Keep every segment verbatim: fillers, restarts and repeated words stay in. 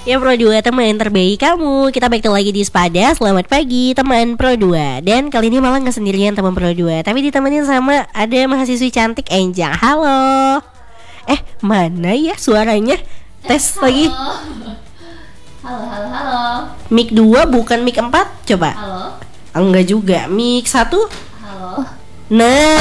Ya Pro dua teman terbaik kamu. Kita balik lagi di Spada. Selamat pagi teman Pro dua. Dan kali ini malah gak sendirian teman Pro dua, tapi ditemenin sama ada mahasiswi cantik Enjang. Halo. Eh mana ya suaranya? Tes halo. lagi. Halo halo halo. Mic dua bukan mic empat. Coba. Halo. Enggak juga. Mic satu. Halo. Nah,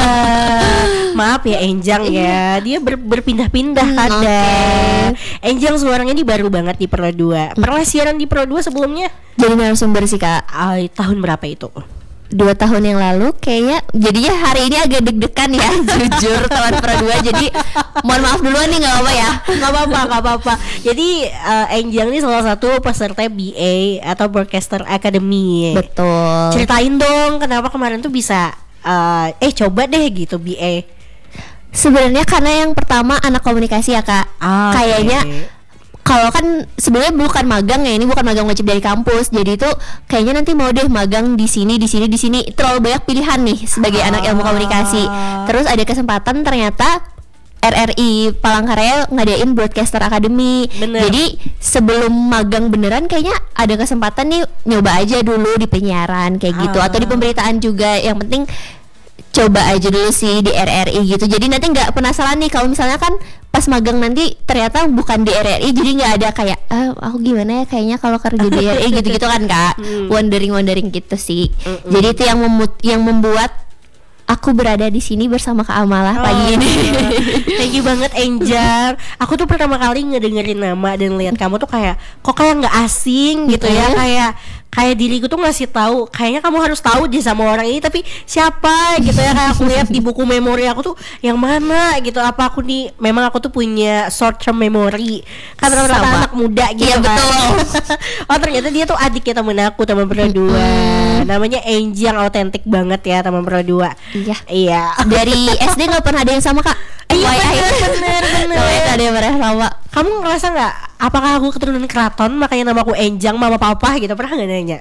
maaf ya Enjang ya, dia ber- berpindah-pindah kadang. Okay. Enjang suaranya ini baru banget di Pro dua. Pernah siaran di Pro dua sebelumnya? Jadi narasumber sih kak. Ay, tahun berapa itu? Dua tahun yang lalu kayaknya. Jadinya hari ini agak deg-degan ya. Jujur teman Pro dua. Jadi mohon maaf duluan nih, gak apa-apa ya. Gak apa-apa, gak apa-apa. Jadi uh, Enjang ini salah satu peserta B A atau Broadcaster Academy. Betul. Ceritain dong kenapa kemarin tuh bisa Uh, eh coba deh gitu B A. Sebenarnya karena yang pertama anak komunikasi ya kak. Oh, kayaknya okay. Kalau kan sebenarnya bukan magang ya, ini bukan magang wajib dari kampus. Jadi itu kayaknya nanti mau deh magang di sini, di sini, di sini. Terlalu banyak pilihan nih sebagai oh. anak ilmu komunikasi. Terus ada kesempatan ternyata R R I Palangkaraya ngadain Broadcaster Academy. Bener. Jadi sebelum magang beneran kayaknya ada kesempatan nih nyoba aja dulu di penyiaran kayak gitu ah. atau di pemberitaan juga. Yang penting coba aja dulu sih di R R I gitu. Jadi nanti nggak penasaran nih kalau misalnya kan pas magang nanti ternyata bukan di R R I, jadi nggak ada kayak ah, aku gimana ya kayaknya kalau kerja di R R I gitu-gitu kan kak. hmm. Wondering wondering gitu sih. Mm-mm. Jadi itu yang memut- yang membuat aku berada di sini bersama Kak Amalah oh, pagi ini. Thank you banget Enjang. Aku tuh pertama kali ngedengerin nama dan lihat kamu tuh kayak kok kayak nggak asing gitu ya, kayak kayak diriku tuh ngasih tahu kayaknya kamu harus tahu deh sama orang ini, tapi siapa gitu ya. Kayak aku lihat di buku memori aku tuh yang mana gitu, apa aku nih memang aku tuh punya short term memory kan rata-rata anak muda gitu. Iya, kan betul. Oh ternyata dia tuh adiknya temen aku, teman Pro dua. hmm. Namanya Enjang, autentik banget ya teman Pro dua. Iya. Iya. Dari S D nggak pernah ada yang sama kak. Iya bener bener. Gak ada yang pernah sama. Kamu ngerasa nggak? Apakah aku keturunan keraton makanya nama aku Enjang, mama papa gitu? Pernah nggak nanya?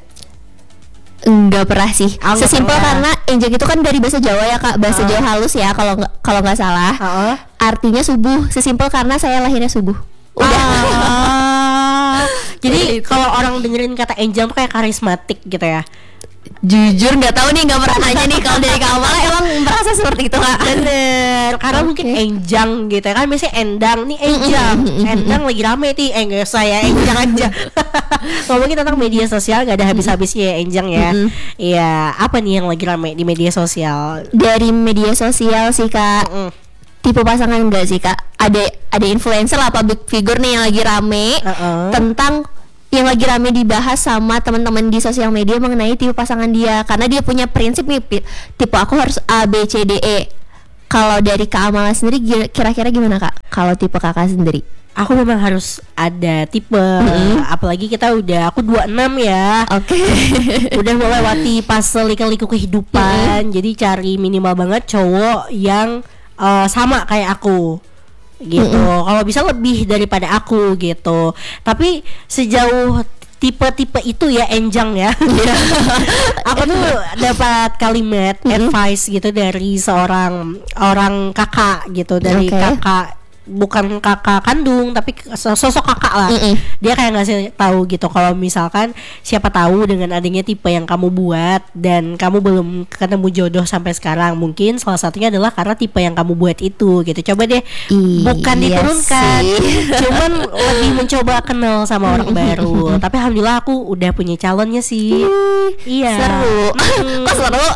Enggak pernah sih. Oh, sesimpel karena Enjang itu kan dari bahasa Jawa ya kak, bahasa uh. Jawa halus ya kalau nggak kalau nggak salah. Uh-uh. Artinya subuh. Sesimpel karena saya lahirnya subuh. Udah. Uh. Jadi kalau orang dengerin kata Enjang tuh kayak karismatik gitu ya. Jujur nggak tahu nih, nggak pernah nanya nih kalau dari Kak Amalah emang merasa seperti itu kak. Bener, karena okay. mungkin Enjang gitu ya kan, biasanya Endang nih Enjang, Endang lagi rame nih, eh nggak saya Enjang aja. Ngomongin tentang media sosial nggak ada habis-habisnya ya Enjang ya. Iya, apa nih yang lagi rame di media sosial? Dari media sosial sih kak. Mm-mm. Tipe pasangan enggak sih kak? Ada ada influencer lah, public figure nih yang lagi rame uh-uh. tentang yang lagi rame dibahas sama teman-teman di sosial media mengenai tipe pasangan dia, karena dia punya prinsip nih, tipe aku harus A B C D E. Kalau dari Kak Amalah sendiri kira-kira gimana kak? Kalau tipe kakak sendiri? Aku memang harus ada tipe, mm-hmm. apalagi kita udah aku dua puluh enam ya. Oke. Okay. Udah melewati fase liku-liku kehidupan, mm-hmm. jadi cari minimal banget cowok yang uh, sama kayak aku. Gitu, mm-hmm. kalau bisa lebih daripada aku gitu. Tapi sejauh tipe-tipe itu ya Enjang ya, aku tuh dapat kalimat mm-hmm. advice gitu dari seorang orang kakak gitu, dari okay. kakak, bukan kakak kandung tapi sosok kakak lah. Mm-mm. Dia kayak ngasih tahu gitu kalau misalkan siapa tahu dengan adanya tipe yang kamu buat dan kamu belum ketemu jodoh sampai sekarang, mungkin salah satunya adalah karena tipe yang kamu buat itu gitu. Coba deh I- bukan diturunkan, cuman lebih mencoba kenal sama orang baru. Tapi alhamdulillah aku udah punya calonnya sih. Iya. Seru. Kok seru?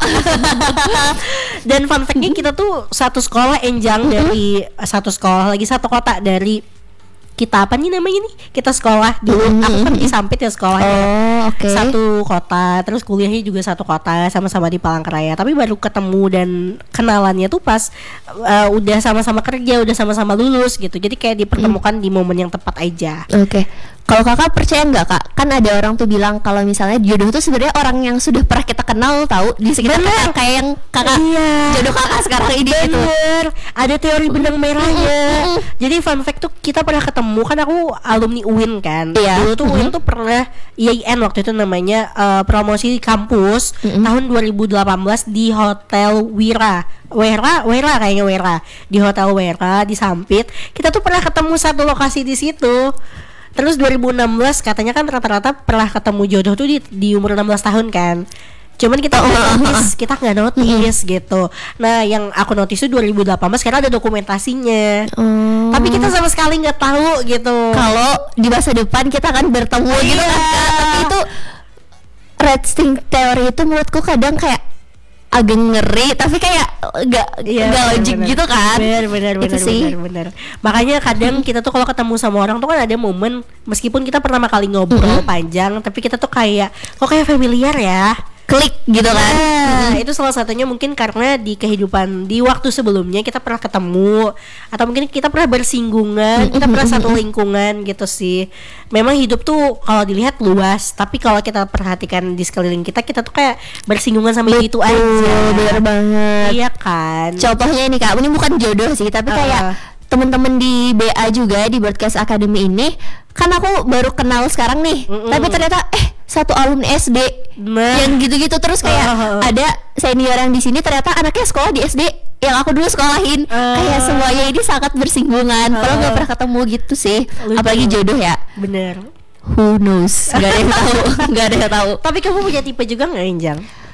Dan fun fact-nya kita tuh satu sekolah Enjang, dari satu sekolah lagi satu kota dari kita, apa nih namanya nih, kita sekolah dulu. Mm-hmm. Aku kan di Sampit ya sekolahnya. Oh, okay. Satu kota, terus kuliahnya juga satu kota, sama-sama di Palangkaraya. Tapi baru ketemu dan kenalannya tuh pas uh, udah sama-sama kerja, udah sama-sama lulus gitu. Jadi kayak dipertemukan mm. di momen yang tepat aja. Oke. Okay. Kalau kakak percaya nggak kak? Kan ada orang tuh bilang kalau misalnya jodoh tuh sebenarnya orang yang sudah pernah kita kenal, tahu di sekitar kakak, kayak yang kakak iya. jodoh kakak sekarang ini. Bener. Gitu. Ada teori benang merahnya. Jadi fun fact tuh kita pernah ketemu, kan aku alumni U I N kan. Iya. Dulu tuh U I N tuh pernah I I N waktu itu namanya uh, promosi kampus mm-hmm. tahun dua ribu delapan belas di Hotel Wira. Wera, Wera kayaknya Wera di Hotel Wera di Sampit. Kita tuh pernah ketemu satu lokasi di situ. Terus dua ribu enam belas katanya kan rata-rata pernah ketemu jodoh tuh di, di umur enam belas tahun kan. Cuman kita nggak notice, kita nggak notice gitu. Nah, yang aku notice itu dua ribu delapan belas karena ada dokumentasinya. Oh. Tapi kita sama sekali nggak tahu gitu. Kalau di masa depan kita akan bertemu iya. gitu kan. Tapi itu red string theory itu menurutku kadang kayak agak ngeri, tapi kayak nggak iya, nggak logik gitu kan. Bener bener gitu bener, bener bener. Makanya kadang kita tuh kalau ketemu sama orang tuh kan ada momen meskipun kita pertama kali ngobrol mm-hmm. panjang, tapi kita tuh kayak kok kayak familiar ya. Klik gitu kan. Nah, hmm. itu salah satunya mungkin karena di kehidupan di waktu sebelumnya kita pernah ketemu atau mungkin kita pernah bersinggungan, kita pernah satu lingkungan gitu sih. Memang hidup tuh kalau dilihat luas, tapi kalau kita perhatikan di sekeliling kita, kita tuh kayak bersinggungan sama Betul, itu aja. Bener banget. Iya kan. Contohnya ini Kak, ini bukan jodoh sih, tapi kayak uh. temen-temen di B A juga di Broadcast Academy ini kan aku baru kenal sekarang nih, mm-mm. tapi ternyata eh satu alumni S D nah. yang gitu-gitu terus kayak uh. ada senior yang di sini ternyata anaknya sekolah di S D yang aku dulu sekolahin uh. kayak semuanya ini sangat bersinggungan, uh. padahal nggak pernah ketemu gitu sih. Lucu. Apalagi jodoh ya. Bener. Who knows? Gak ada yang tahu, gak ada yang tahu. Tapi kamu punya tipe juga nggak, Injang?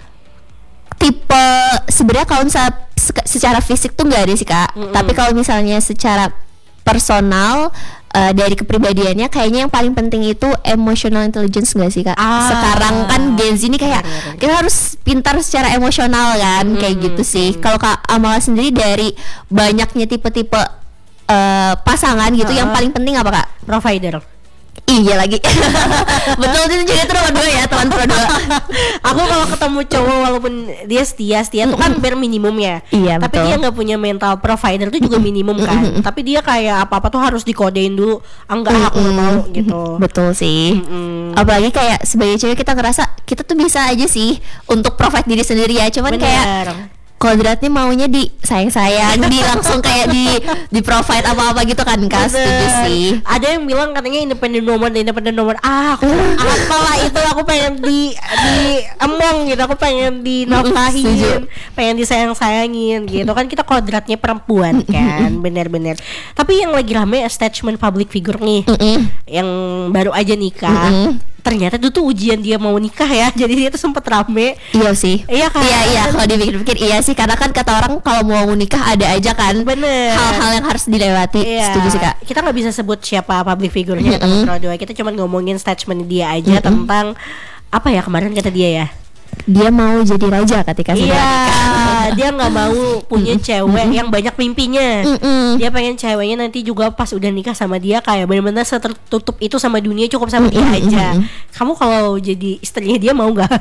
Tipe sebenarnya kalau misalnya secara fisik tuh nggak ada sih Kak, mm-mm. tapi kalau misalnya secara personal uh, dari kepribadiannya kayaknya yang paling penting itu emotional intelligence nggak sih Kak? Ah, sekarang kan Gen Z ini kayak bener, bener. kita harus pintar secara emosional kan, mm-hmm. kayak gitu sih. Mm-hmm. Kalau Kak Amala sendiri dari banyaknya tipe-tipe uh, pasangan gitu, uh, yang paling penting apa Kak? Provider. Iya lagi. Betul itu juga itu nomor dua ya teman-teman dua. Aku kalau ketemu cowok walaupun dia setia setia tuh kan bare minimum ya. Iya, tapi betul. dia nggak punya mental provider tuh juga minimum kan. Tapi dia kayak apa apa tuh harus dikodein dulu. Enggak aku nggak mau gitu. Betul sih. Mm-mm. Apalagi kayak sebagai cewek kita ngerasa kita tuh bisa aja sih untuk provide diri sendiri ya. Cuman bener. Kayak kodratnya maunya di sayang-sayang, di langsung kayak di di provide apa-apa gitu kan Kak. Setuju sih. Ada yang bilang katanya independent woman, independent woman. Ah, aku apalah itu, aku pengen di di emong gitu, aku pengen dinafkahin, pengen disayang-sayangin gitu kan. Kita kodratnya perempuan kan, bener-bener. Tapi yang lagi rame attachment public figure nih, yang baru aja nikah. Ternyata itu tuh ujian dia mau nikah ya. Jadi dia tuh sempet rame. Iya sih. Iya kan. Iya iya. Kalau dipikir-pikir iya sih. Karena kan kata orang kalau mau nikah ada aja kan. Bener. Hal-hal yang harus dilewati. Iya. Setuju sih Kak. Kita nggak bisa sebut siapa public figure-nya mm-hmm. Kita cuma ngomongin statement dia aja mm-hmm. tentang apa ya kemarin kata dia ya. Dia mau jadi raja ketika sudah iya, nikah. Dia nggak mau punya cewek mm-hmm. yang banyak mimpinya. Mm-hmm. Dia pengen ceweknya nanti juga pas udah nikah sama dia kayak benar-benar setertutup itu sama dunia, cukup sama dia mm-hmm. aja. Kamu kalau jadi istrinya dia mau nggak?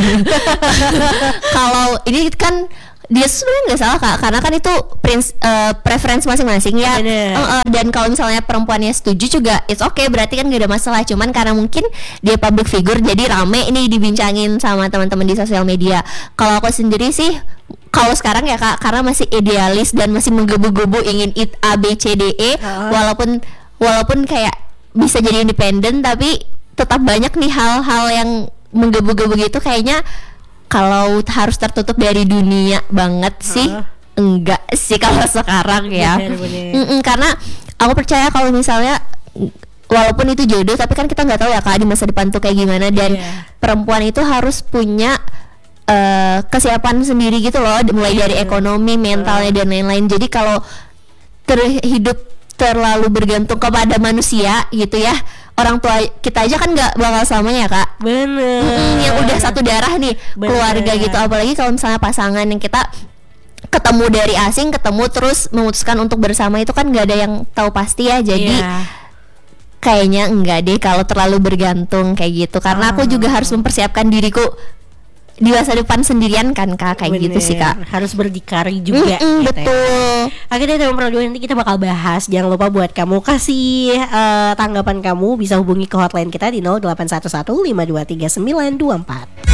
Kalau ini kan dia sebenarnya nggak salah Kak, karena kan itu prince, uh, preference masing-masing ya. uh, uh, dan kalau misalnya perempuannya setuju juga it's okay, berarti kan gak ada masalah. Cuman karena mungkin dia public figure jadi rame ini dibincangin sama teman-teman di sosial media. Kalau aku sendiri sih kalau sekarang ya Kak, karena masih idealis dan masih menggebu-gebu ingin it A B C D E, uh. walaupun walaupun kayak bisa jadi independen, tapi tetap banyak nih hal-hal yang menggebu-gebu gitu. Kayaknya kalau harus tertutup dari dunia banget sih uh. enggak sih kalau sekarang ya. Bener, bener. Karena aku percaya kalau misalnya walaupun itu jodoh, tapi kan kita nggak tahu ya Kak di masa depan tuh kayak gimana. Dan yeah. perempuan itu harus punya uh, kesiapan sendiri gitu loh, mulai yeah. dari ekonomi, mentalnya uh. dan lain-lain. Jadi kalau terhidup terlalu bergantung kepada manusia gitu ya, orang tua kita aja kan nggak bakal selamanya Kak. Bener. Mm-mm, yang udah satu darah nih. Bener. Keluarga gitu. Apalagi kalau misalnya pasangan yang kita ketemu dari asing, ketemu terus memutuskan untuk bersama, itu kan nggak ada yang tahu pasti ya. Jadi yeah. kayaknya enggak deh kalau terlalu bergantung kayak gitu. Karena oh. aku juga harus mempersiapkan diriku di masa depan sendirian kan Kak, kayak bener. Gitu sih Kak. Harus berdikari juga. Mm-mm, gitu betul. Ya. Akhirnya dalam program nanti kita bakal bahas. Jangan lupa buat kamu kasih uh, tanggapan kamu, bisa hubungi ke hotline kita di nol delapan satu satu lima dua tiga sembilan dua empat.